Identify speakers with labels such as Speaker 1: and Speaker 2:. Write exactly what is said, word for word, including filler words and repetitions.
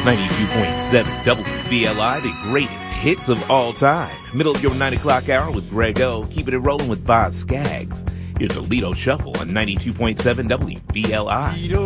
Speaker 1: ninety-two point seven W B L I, the greatest hits of all time. Middle of your nine o'clock hour with Greg O. Keeping it rolling with Boz Scaggs. Here's the Lido Shuffle on ninety-two point seven W B L I.